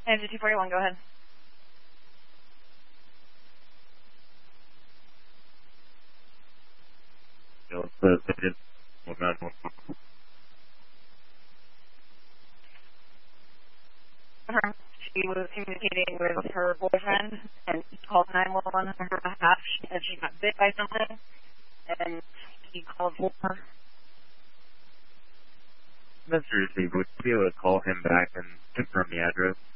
Engine 241, go ahead. She was communicating with her boyfriend and he called 911 on her behalf. She said she got bit by something and he called for her. Mr. Receive, would you be able to call him back and confirm the address?